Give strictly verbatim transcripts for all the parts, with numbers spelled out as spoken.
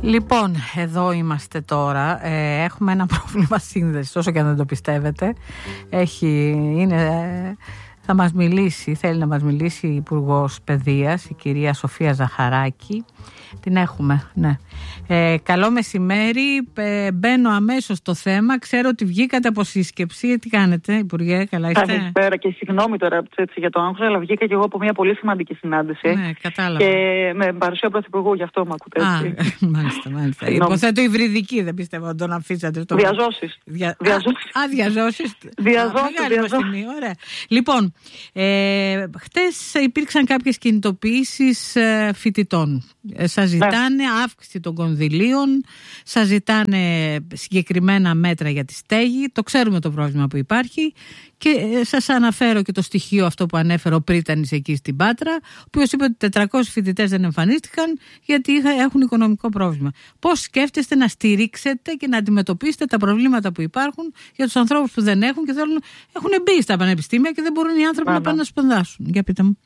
Λοιπόν, εδώ είμαστε τώρα. Ε, έχουμε ένα πρόβλημα σύνδεσης, όσο και αν δεν το πιστεύετε. Έχει, είναι, ε, θα μας μιλήσει, θέλει να μας μιλήσει η Υπουργός Παιδείας, η κυρία Σοφία Ζαχαράκη. Την έχουμε, ναι. Ε, καλό μεσημέρι. Ε, μπαίνω αμέσως στο θέμα. Ξέρω ότι βγήκατε από σύσκεψη. Τι κάνετε, Υπουργέ, καλά είστε? Καλησπέρα και συγγνώμη τώρα έτσι, για το άγχος, αλλά βγήκα και εγώ από μια πολύ σημαντική συνάντηση. Ναι, κατάλαβα. Και με παρουσία Πρωθυπουργού, γι' αυτό με ακούτε έτσι. Α, μάλιστα, μάλιστα. Υποθέτω υβριδική, δεν πιστεύω να τον αφήσατε. Στο... Διαζώσεις. Δια... Διαζώσεις. Α, διαζώσεις. Διαζώσεις. Ωραία. Λοιπόν, ε, χτες υπήρξαν κάποιες κινητοποιήσεις ε, φοιτητών. Ε, σας ζητάνε ναι. αύξηση των κονδυλίων, σας ζητάνε συγκεκριμένα μέτρα για τη στέγη. Το ξέρουμε το πρόβλημα που υπάρχει και ε, σας αναφέρω και το στοιχείο αυτό που ανέφερε ο Πρίτανης εκεί στην Πάτρα, ο οποίος είπε ότι τετρακόσιοι φοιτητές δεν εμφανίστηκαν γιατί είχα, έχουν οικονομικό πρόβλημα. Πώς σκέφτεστε να στηρίξετε και να αντιμετωπίσετε τα προβλήματα που υπάρχουν για τους ανθρώπους που δεν έχουν και θέλουν, έχουν μπει στα πανεπιστήμια και δεν μπορούν οι άνθρωποι Άρα. να πάνε να σπουδάσουν? Για πείτε μου.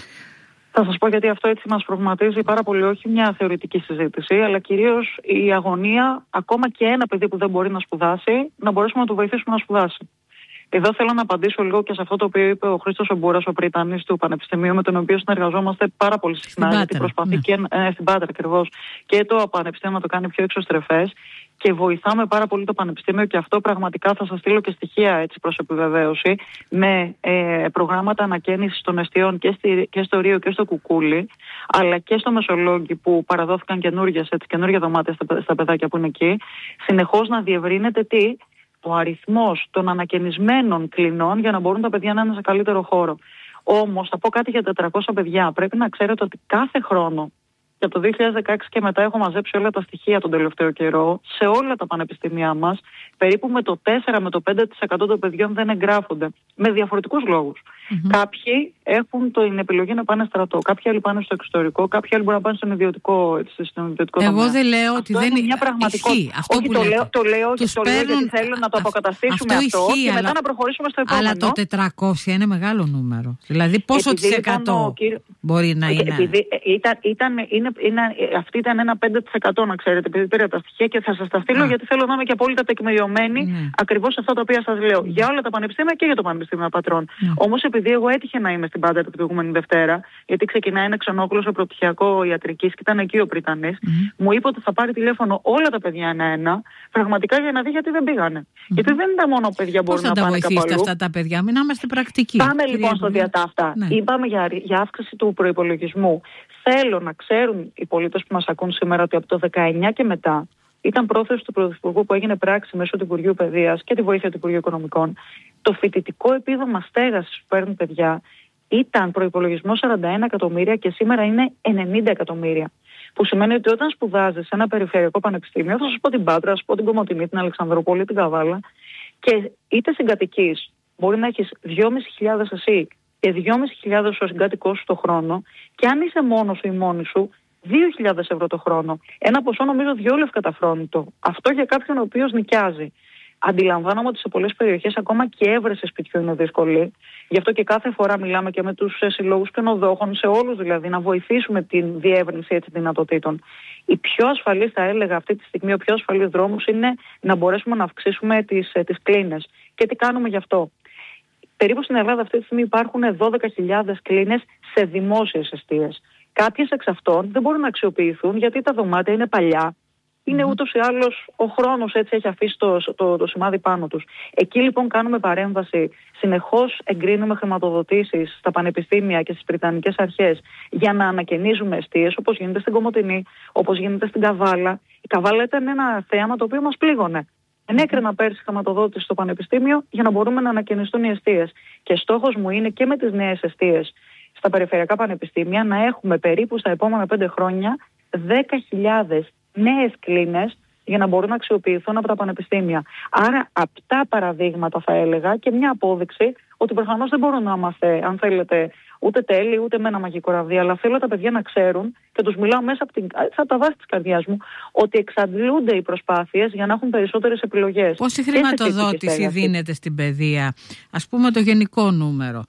Θα σας πω γιατί αυτό έτσι μας προβληματίζει πάρα πολύ, όχι μια θεωρητική συζήτηση, αλλά κυρίως η αγωνία, ακόμα και ένα παιδί που δεν μπορεί να σπουδάσει, να μπορέσουμε να του βοηθήσουμε να σπουδάσει. Εδώ θέλω να απαντήσω λίγο και σε αυτό το οποίο είπε ο Χρήστος Ομπούρας, ο Πρίτανης του Πανεπιστημίου, με τον οποίο συνεργαζόμαστε πάρα πολύ συχνά, γιατί προσπαθεί ναι. και ε, στην Πάτρα ακριβώς και το Πανεπιστήμιο να το κάνει πιο εξωστρεφές. Και βοηθάμε πάρα πολύ το Πανεπιστήμιο και αυτό πραγματικά θα σας στείλω και στοιχεία έτσι προς επιβεβαίωση με ε, προγράμματα ανακαίνησης των εστιών και, στη, και στο Ρίο και στο Κουκούλι, αλλά και στο Μεσολόγγι που παραδόθηκαν καινούργια δωμάτια στα, στα παιδάκια που είναι εκεί. Συνεχώς να διευρύνεται τι, ο αριθμός των ανακαινισμένων κλινών για να μπορούν τα παιδιά να είναι σε καλύτερο χώρο. Όμως θα πω κάτι για τετρακόσια παιδιά. Πρέπει να ξέρετε ότι κάθε χρόνο, και από το δύο χιλιάδες δεκαέξι και μετά έχω μαζέψει όλα τα στοιχεία τον τελευταίο καιρό, σε όλα τα πανεπιστήμια μας, περίπου με το τέσσερα με το πέντε τοις εκατό των παιδιών δεν εγγράφονται. Με διαφορετικούς λόγους. Mm-hmm. Κάποιοι έχουν την επιλογή να πάνε στρατό, κάποιοι άλλοι πάνε στο εξωτερικό, κάποιοι άλλοι μπορούν να πάνε στον ιδιωτικό, στον ιδιωτικό Εγώ τομέα. δεν λέω αυτό ότι δεν είναι μια πραγματικότητα. Αυτό όχι, που το λέτε. λέω, το λέω και το λέω γιατί θέλω να το αποκαταστήσουμε αυτό, αυτό ισχύει, και αλλά... μετά να προχωρήσουμε στο επόμενο. Αλλά το τετρακόσια είναι μεγάλο νούμερο. Δηλαδή πόσο της εκατό μπορεί να είναι? Επειδή ήταν, ήταν, είναι, είναι, αυτή ήταν ένα πέντε τοις εκατό να ξέρετε, επειδή πήρα τα στοιχεία και θα σας τα στείλω, γιατί θέλω να είμαι και απόλυτα τεκμηριωμένη ναι. ακριβώς σε αυτά τα οποία σας λέω. Για όλα τα πανεπιστήμια και για το Πανεπιστήμιο Πατρών. Ναι. Όμως επειδή εγώ έτυχε να είμαι στην Πάτρα την προηγούμενη Δευτέρα, γιατί ξεκινάει ένα ξενόκουλο σε προπτυχιακό ιατρικής και ήταν εκεί ο Πρίτανης, mm. μου είπε ότι θα πάρει τηλέφωνο όλα τα παιδιά ένα-ένα, πραγματικά για να δει γιατί δεν πήγανε. Mm. Γιατί δεν ήταν μόνο παιδιά που μπορούν να πάνε κάπου αλλού. Πώς θα τα βοηθήσετε αυτά τα παιδιά, μην είμαστε πρακτικοί. Πάμε λοιπόν στο διατάφτα. Ναι. Είπαμε για, για αύξηση του προϋπολογισμού. Θέλω να ξέρουν οι πολίτες που μας ακούν σήμερα ότι από το δεκαεννιά και μετά ήταν πρόθεση του Πρωθυπουργού που έγινε πράξη μέσω του Υπουργείου Παιδείας και τη βοήθεια του Υπουργείου Οικονομικών. Το φοιτητικό επίδομα στέγασης που παίρνουν παιδιά ήταν προϋπολογισμό σαράντα ένα εκατομμύρια και σήμερα είναι ενενήντα εκατομμύρια. Που σημαίνει ότι όταν σπουδάζεις σε ένα περιφερειακό πανεπιστήμιο, θα σας πω την Πάτρα, θα σας πω την Κομοτηνή, την Αλεξανδρούπολη, την Καβάλα, και είτε συγκατοικείς, μπορεί να έχεις δυόμισι χιλιάδες εσύ και δυόμισι χιλιάδες ο συγκάτοικός σου το χρόνο, και αν είσαι μόνος σου ή μόνη σου, δύο χιλιάδες ευρώ το χρόνο. Ένα ποσό νομίζω δυο λευκαταφρόνητο. Αυτό για κάποιον ο οποίος νοικιάζει. Αντιλαμβάνομαι ότι σε πολλές περιοχές ακόμα και έβρεση σπιτιού είναι δύσκολη. Γι' αυτό και κάθε φορά μιλάμε και με τους συλλόγους καινοδόχων, σε όλους δηλαδή, να βοηθήσουμε την διεύρυνση έτσι δυνατοτήτων. Η πιο ασφαλής, θα έλεγα αυτή τη στιγμή, ο πιο ασφαλής δρόμος είναι να μπορέσουμε να αυξήσουμε τις, τις κλίνες. Και τι κάνουμε γι' αυτό? Περίπου στην Ελλάδα αυτή τη στιγμή υπάρχουν δώδεκα χιλιάδες κλίνες σε δημόσιες εστίες. Κάποιες εξ αυτών δεν μπορούν να αξιοποιηθούν γιατί τα δωμάτια είναι παλιά. Είναι ούτως ή άλλως ο χρόνος έτσι έχει αφήσει το, το, το σημάδι πάνω τους. Εκεί λοιπόν κάνουμε παρέμβαση. Συνεχώς εγκρίνουμε χρηματοδοτήσεις στα πανεπιστήμια και στις πριτανικές αρχές για να ανακαινίζουμε εστίες, όπως γίνεται στην Κομοτηνή, όπως γίνεται στην Καβάλα. Η Καβάλα ήταν ένα θέαμα το οποίο μας πλήγωνε. Ενέκρινα πέρσι χρηματοδότηση στο πανεπιστήμιο για να μπορούμε να ανακαινιστούν οι εστίες. Και στόχος μου είναι και με τις νέες εστίες στα περιφερειακά πανεπιστήμια να έχουμε περίπου στα επόμενα πέντε χρόνια δέκα χιλιάδες νέες κλίνες για να μπορούν να αξιοποιηθούν από τα πανεπιστήμια. Άρα, απτά παραδείγματα θα έλεγα και μια απόδειξη ότι προφανώς δεν μπορούν να είμαστε, αν θέλετε, ούτε τέλειοι, ούτε με ένα μαγικό ραβδί. Αλλά θέλω τα παιδιά να ξέρουν, και τους μιλάω μέσα από, την, από τα βάση της καρδιάς μου, ότι εξαντλούνται οι προσπάθειες για να έχουν περισσότερες επιλογές. Πόση χρηματοδότηση δίνεται στην παιδεία, ας πούμε το γενικό νούμερο?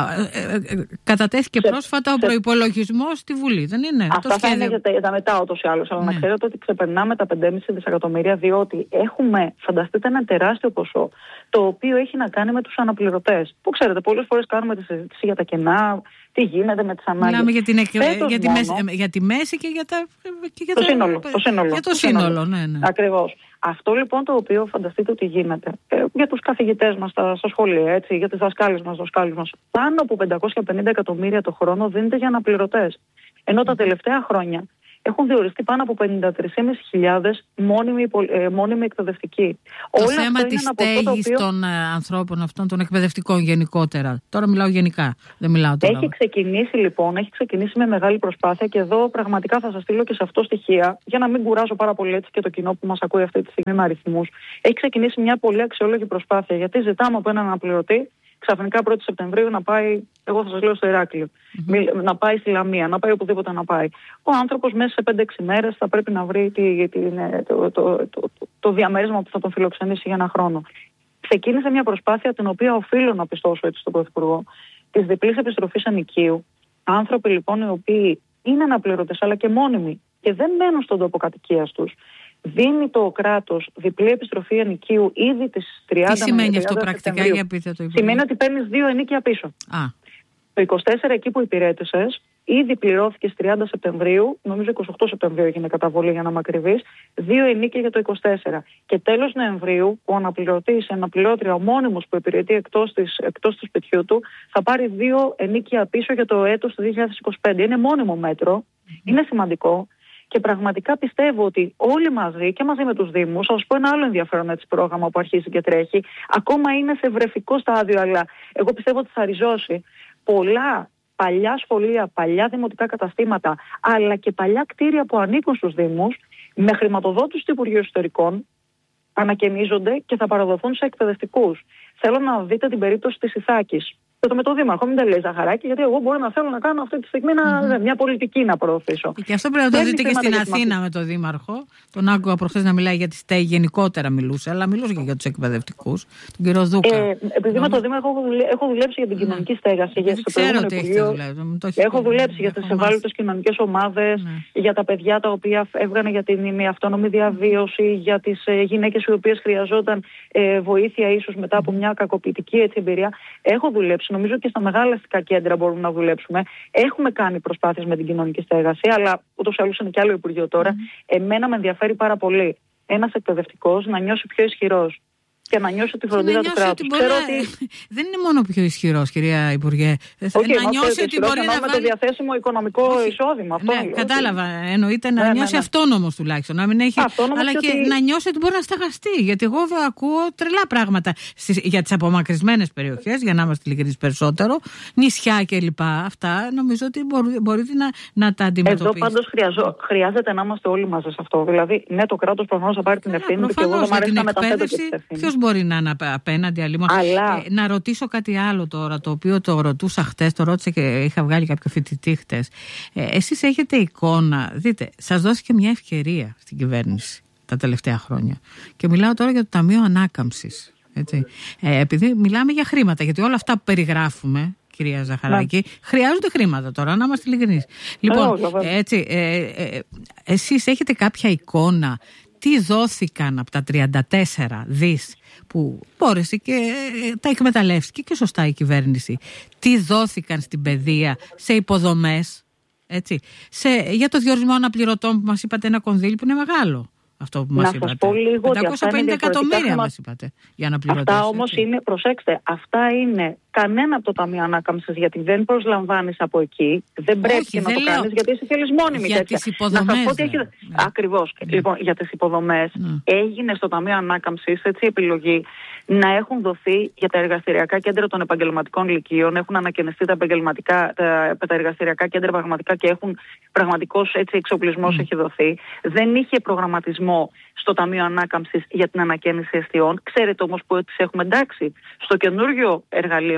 Ε, ε, ε, κατατέθηκε σε, πρόσφατα ο σε... προϋπολογισμός στη Βουλή, δεν είναι? Αυτά το θα είναι για τα, για τα μετά ούτως ή άλλως. Αλλά ναι. να ξέρετε ότι ξεπερνάμε τα πέντε κόμμα πέντε δισεκατομμύρια, διότι έχουμε, φανταστείτε, ένα τεράστιο ποσό, το οποίο έχει να κάνει με τους αναπληρωτές. Που ξέρετε, πολλές φορές κάνουμε τη συζήτηση για τα κενά, τι γίνεται με τις ανάγκες. Μιλάμε για, την, για, τη μέση, για τη μέση και για, τα, και για το, τα, σύνολο, το σύνολο. Για το σύνολο, σύνολο. Ναι, ναι. Ακριβώς. Αυτό λοιπόν το οποίο φανταστείτε ότι γίνεται ε, για τους καθηγητές μας στα, στα σχολεία, έτσι, για τις δασκάλες μας, δασκάλους μας, πάνω από πεντακόσια πενήντα εκατομμύρια το χρόνο δίνεται για αναπληρωτές. Ενώ τα τελευταία χρόνια έχουν διοριστεί πάνω από πενήντα τρεις χιλιάδες πεντακόσιοι μόνιμοι, ε, μόνιμοι εκπαιδευτικοί. Το Όλα θέμα της στέγης οποίο... των ε, ανθρώπων αυτών, των εκπαιδευτικών γενικότερα. Τώρα μιλάω γενικά, δεν μιλάω τώρα. Έχει ξεκινήσει λοιπόν, έχει ξεκινήσει με μεγάλη προσπάθεια, και εδώ πραγματικά θα σας στείλω και σε αυτό στοιχεία, για να μην κουράζω πάρα πολύ έτσι και το κοινό που μας ακούει αυτή τη στιγμή με αριθμούς. Έχει ξεκινήσει μια πολύ αξιόλογη προσπάθεια, γιατί ζητάμε από έναν αναπληρωτή ξαφνικά πρώτη Σεπτεμβρίου να πάει, εγώ θα σας λέω στο Ηράκλειο, mm-hmm. να πάει στη Λαμία, να πάει οπουδήποτε να πάει. Ο άνθρωπος μέσα σε πέντε έξι μέρες θα πρέπει να βρει τη, τη, το, το, το, το, το διαμέρισμα που θα τον φιλοξενήσει για ένα χρόνο. Ξεκίνησε μια προσπάθεια, την οποία οφείλω να πιστώσω έτσι στον Πρωθυπουργό, της διπλής επιστροφής ενοικίου. Άνθρωποι λοιπόν οι οποίοι είναι αναπληρωτές αλλά και μόνιμοι και δεν μένουν στον τόπο κατοικίας τους. Δίνει το κράτος διπλή επιστροφή ενοικίου ήδη τις τριάντα. Τι σημαίνει αυτό πρακτικά, για πείτε το? Σημαίνει ότι παίρνεις δύο ενοίκια πίσω. Α. Το είκοσι τέσσερα εκεί που υπηρέτησες, ήδη πληρώθηκε στις τριάντα Σεπτεμβρίου, νομίζω είκοσι οκτώ Σεπτεμβρίου έγινε καταβολή για να είμαι ακριβής, δύο ενοίκια για το είκοσι τέσσερα. Και τέλος Νοεμβρίου, ο αναπληρωτής, η αναπληρώτρια, ο μόνιμος που υπηρετεί εκτός, της, εκτός του σπιτιού του, θα πάρει δύο ενοίκια πίσω για το έτος του δύο χιλιάδες είκοσι πέντε. Είναι μόνιμο μέτρο, mm-hmm. είναι σημαντικό. Και πραγματικά πιστεύω ότι όλοι μαζί και μαζί με τους Δήμους, θα σας πω ένα άλλο ενδιαφέρον έτσι πρόγραμμα που αρχίζει και τρέχει, ακόμα είναι σε βρεφικό στάδιο, αλλά εγώ πιστεύω ότι θα ριζώσει πολλά παλιά σχολεία, παλιά δημοτικά καταστήματα, αλλά και παλιά κτίρια που ανήκουν στους Δήμους, με χρηματοδότηση του Υπουργείου Εσωτερικών, ανακαινίζονται και θα παραδοθούν σε εκπαιδευτικούς. Θέλω να δείτε την περίπτωση της Ιθάκης. Το με το Δήμαρχο, μην τα λέει Ζαχαράκη, γιατί εγώ μπορώ να θέλω να κάνω αυτή τη στιγμή mm-hmm. μια πολιτική να προωθήσω. Και αυτό πρέπει να το δείτε και στην Αθήνα με το Δήμαρχο. Τον άκουγα προχθές να μιλάει για τη ΣΤΕΙ, γενικότερα μιλούσε, αλλά μιλούσε και για τους εκπαιδευτικούς. Τον κύριο Δούκα. Ε, επειδή με το Δήμαρχο έχω δουλέψει για την κοινωνική στέγαση. Για δεν ξέρω τι έχετε δουλέψει. Έχω δουλέψει για τις ευάλωτες κοινωνικές ομάδες, για τα παιδιά τα οποία έβγανε για την μη αυτόνομη διαβίωση, για τις γυναίκες οι οποίες χρειαζόταν βοήθεια ίσως μετά από μια κακοποιητική εμπειρία. Έχω δουλέψει. Νομίζω και στα μεγάλα αστικά κέντρα μπορούμε να δουλέψουμε. Έχουμε κάνει προσπάθειες με την κοινωνική στέγαση, αλλά ούτως ή άλλως είναι και άλλο Υπουργείο τώρα. Mm-hmm. Εμένα με ενδιαφέρει πάρα πολύ ένας εκπαιδευτικός να νιώσει πιο ισχυρός και να νιώσει τη φροντίδα του κράτους. Ξέρω ότι... Δεν είναι μόνο πιο ισχυρός, κυρία Υπουργέ. Okay, να νιώσει ότι μπορεί να βάλει το διαθέσιμο οικονομικό Όχι. εισόδημα. Αυτό ναι, κατάλαβα. Εννοείται να ναι, νιώσει ναι, ναι. αυτόνομος τουλάχιστον. Να μην έχει... Αλλά και, και να νιώσει ότι μπορεί να στεγαστεί. Γιατί εγώ ακούω τρελά πράγματα στις... για τις απομακρυσμένες περιοχές, για να είμαστε ειλικρινείς περισσότερο, νησιά κλπ. Αυτά νομίζω ότι μπορεί, μπορείτε να, να τα αντιμετωπίσετε. Εδώ πάντως χρειαζό... χρειάζεται να είμαστε όλοι μαζί σε αυτό. Δηλαδή, ναι, το κράτος προφανώς θα πάρει την ευθύνη του και εγώ δεν μου αρέσει να μεταθέτω και την ευθύνη. Μπορεί να είναι απέναντι αλλήμον. Αλλά... Ε, να ρωτήσω κάτι άλλο τώρα, το οποίο το ρωτούσα χτες, το ρώτησα και είχα βγάλει κάποιο φοιτητή χτες. Ε, εσείς έχετε εικόνα, δείτε, σας δόθηκε μια ευκαιρία στην κυβέρνηση τα τελευταία χρόνια. Και μιλάω τώρα για το Ταμείο Ανάκαμψης. Έτσι. Ε, επειδή μιλάμε για χρήματα, γιατί όλα αυτά που περιγράφουμε, κυρία Ζαχαράκη, ναι. χρειάζονται χρήματα τώρα, να είμαστε ειλικρινείς. Λοιπόν, ε, έτσι, ε, ε, εσείς έχετε κάποια εικόνα τι δόθηκαν από τα τριάντα τέσσερα δις που μπόρεσε και τα εκμεταλλεύτηκε και σωστά η κυβέρνηση. Τι δόθηκαν στην παιδεία, σε υποδομές, έτσι, σε, για το διορισμό αναπληρωτών που μας είπατε, ένα κονδύλι που είναι μεγάλο. Αυτό που μας είπατε. πεντακόσια πενήντα εκατομμύρια μας είπατε για αναπληρωτές. Αυτά όμως είναι, προσέξτε, αυτά είναι κανένα από το Ταμείο Ανάκαμψης, γιατί δεν προσλαμβάνεις από εκεί, δεν πρέπει Όχι, να δεν το λέω. κάνεις, γιατί εσύ θέλεις μόνιμη για τέτοια. Τις υποδομές. Να έχει... ναι. Ακριβώς. Ναι. Λοιπόν, για τις υποδομές ναι. έγινε στο Ταμείο Ανάκαμψης έτσι επιλογή να έχουν δοθεί για τα εργαστηριακά κέντρα των επαγγελματικών λυκείων, έχουν ανακαινιστεί τα, επαγγελματικά, τα, τα εργαστηριακά κέντρα πραγματικά και έχουν πραγματικός έτσι εξοπλισμός mm. έχει δοθεί. Δεν είχε προγραμματισμό στο Ταμείο Ανάκαμψης για την ανακαίνιση εστιών. Ξέρετε όμως που τις έχουμε εντάξει στο καινούργιο εργαλείο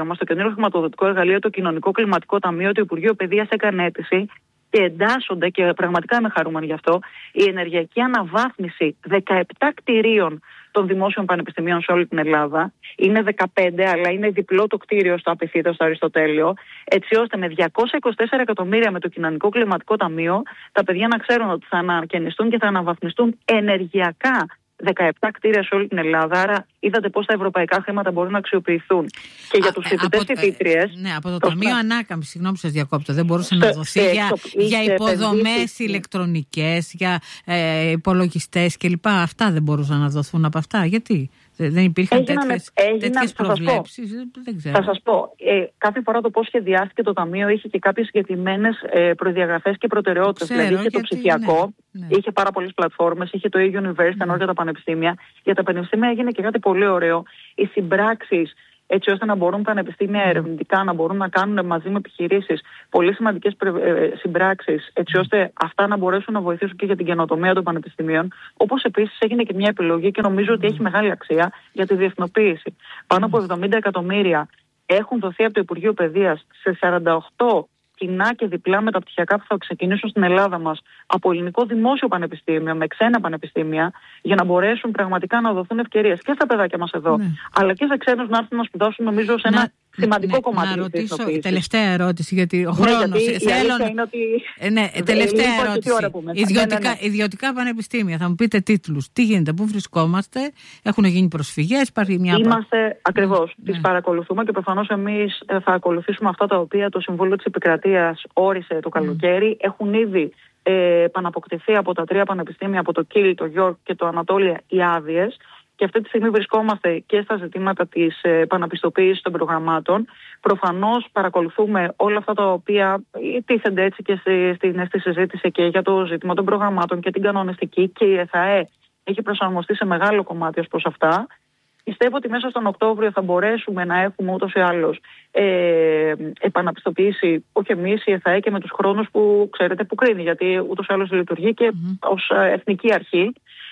μας, το καινούριο χρηματοδοτικό εργαλείο, το Κοινωνικό Κλιματικό Ταμείο, το Υπουργείο Παιδείας έκανε αίτηση και εντάσσονται, και πραγματικά είμαι χαρούμενη γι' αυτό, η ενεργειακή αναβάθμιση δεκαεπτά κτηρίων των δημόσιων πανεπιστημίων σε όλη την Ελλάδα. Είναι δεκαπέντε, αλλά είναι διπλό το κτίριο στο Απιθύτα, στο Αριστοτέλειο, έτσι ώστε με διακόσια είκοσι τέσσερα εκατομμύρια με το Κοινωνικό Κλιματικό Ταμείο τα παιδιά να ξέρουν ότι θα ανακαινιστούν και θα αναβαθμιστούν ενεργειακά δεκαεπτά κτίρια σε όλη την Ελλάδα. Άρα είδατε πώς τα ευρωπαϊκά χρήματα μπορούν να αξιοποιηθούν. Και για τους φοιτητές και φοιτήτριες. Ναι, από το Ταμείο Ανάκαμψης, συγγνώμη σας διακόπτω, δεν μπορούσε να δοθεί ε, για, για υποδομές ηλεκτρονικές, για ε, υπολογιστές κλπ. Αυτά δεν μπορούσαν να δοθούν από αυτά. Γιατί δεν υπήρχαν τέτοιες, τέτοιες προβλέψεις? Δεν ξέρω. Θα σας πω, ε, κάθε φορά το πώς σχεδιάστηκε το Ταμείο είχε και κάποιες συγκεκριμένες ε, προδιαγραφές και προτεραιότητες. Ξέρω, δηλαδή είχε γιατί, το ψηφιακό, ναι, ναι. είχε πάρα πολλές πλατφόρμες, είχε το e-University, ενώ για τα πανεπιστήμια. Για τα πανεπιστήμια έγινε και κάτι πολύ ωραίο. Οι συμπράξεις, έτσι ώστε να μπορούν τα πανεπιστήμια ερευνητικά να μπορούν να κάνουν μαζί με επιχειρήσεις πολύ σημαντικές συμπράξεις, έτσι ώστε αυτά να μπορέσουν να βοηθήσουν και για την καινοτομία των πανεπιστημίων. Όπως επίσης έγινε και μια επιλογή και νομίζω ότι έχει μεγάλη αξία για τη διεθνοποίηση. Πάνω από εβδομήντα εκατομμύρια έχουν δοθεί από το Υπουργείο Παιδείας σε σαράντα οκτώ κοινά και διπλά μεταπτυχιακά που θα ξεκινήσουν στην Ελλάδα μας από ελληνικό δημόσιο πανεπιστήμιο με ξένα πανεπιστήμια, για να μπορέσουν πραγματικά να δοθούν ευκαιρίες και στα παιδάκια μας εδώ, ναι, αλλά και σε ξένους να έρθουν να σπουδάσουν, νομίζω, σε ένα να, σημαντικό ναι, κομμάτι. Να ρωτήσω, τελευταία ερώτηση, γιατί ο χρόνος. Ναι, γιατί θέλω... είναι ότι... ε, ναι, τελευταία ερώτηση. Ιδιωτικά, ναι, ναι, ναι. Ιδιωτικά πανεπιστήμια, θα μου πείτε τίτλους. Τι γίνεται, πού βρισκόμαστε, έχουν γίνει προσφυγές, υπάρχει μια. Είμαστε ακριβώς, ναι, τις παρακολουθούμε και προφανώς εμείς θα ακολουθήσουμε αυτά τα οποία το Συμβούλιο της Επικρατείας όρισε το καλοκαίρι. Mm. Έχουν ήδη ε, επαναποκτηθεί από τα τρία πανεπιστήμια, από το Κίλ, το Γιόρκ και το Ανατόλια, οι άδειες. Και αυτή τη στιγμή βρισκόμαστε και στα ζητήματα της ε, επαναπιστοποίησης των προγραμμάτων. Προφανώς παρακολουθούμε όλα αυτά τα οποία τίθενται έτσι και στη, στη, στη συζήτηση και για το ζήτημα των προγραμμάτων και την κανονιστική, και η ΕΘΑΕ έχει προσαρμοστεί σε μεγάλο κομμάτι ως προς αυτά. Πιστεύω ότι μέσα στον Οκτώβριο θα μπορέσουμε να έχουμε ούτως ή άλλως ε, επαναπιστοποίηση, όχι εμείς, η ΕΘΑΕ, και με τους χρόνους που ξέρετε που κρίνει, γιατί ούτως ή άλλως λειτουργεί και mm-hmm. ως εθνική αρχή.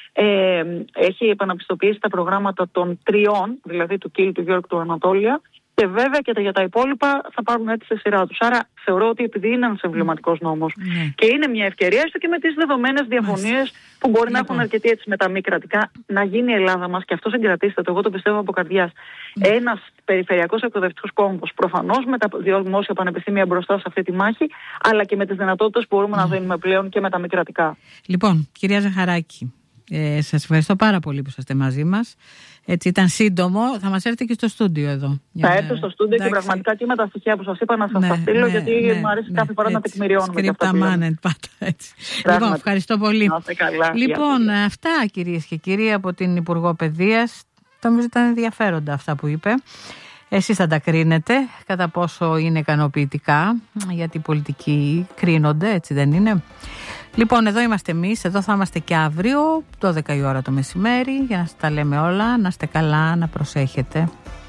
Ε, έχει επαναπιστοποιήσει τα προγράμματα των τριών, δηλαδή του Κίλ, του Γιόρκ, του Ανατόλια, και βέβαια και τα, για τα υπόλοιπα θα πάρουν έτσι σε σειρά τους. Άρα θεωρώ ότι επειδή είναι ένας εμβληματικός νόμος mm. και είναι μια ευκαιρία, έστω και με τις δεδομένες διαφωνίες mm. που μπορεί mm. να έχουν αρκετοί έτσι με τα μη κρατικά, να γίνει η Ελλάδα μας, και αυτό συγκρατήστε το, εγώ το πιστεύω από καρδιάς, mm. ένας περιφερειακός εκπαιδευτικός κόμβος, προφανώς με τα δημόσια πανεπιστήμια μπροστά σε αυτή τη μάχη, αλλά και με τις δυνατότητες που μπορούμε mm. να δίνουμε πλέον και με τα μη κρατικά. Λοιπόν, κυρία Ζαχαράκη, Ε, σας ευχαριστώ πάρα πολύ που είσαστε μαζί μας. Έτσι ήταν σύντομο. Θα μας έρθετε και στο στούντιο εδώ. Θα να... έρθω στο στούντιο και πραγματικά και με τα στοιχεία που σας είπα να σας ναι, τα στείλω, ναι, γιατί ναι, μου αρέσει ναι, κάθε φορά έτσι, να τεκμηριώνουμε. Σκρίπτα μάνεν πάντα έτσι. Λοιπόν, ευχαριστώ πολύ. Καλά, λοιπόν, αυτά κυρίες και κύριοι από την Υπουργό Παιδείας. Νομίζω ήταν ενδιαφέροντα αυτά που είπε. Εσείς θα τα κρίνετε κατά πόσο είναι ικανοποιητικά, γιατί οι πολιτικοί κρίνονται, έτσι δεν είναι? Λοιπόν, εδώ είμαστε εμείς, εδώ θα είμαστε και αύριο, δώδεκα η ώρα το μεσημέρι, για να σας τα λέμε όλα. Να είστε καλά, να προσέχετε.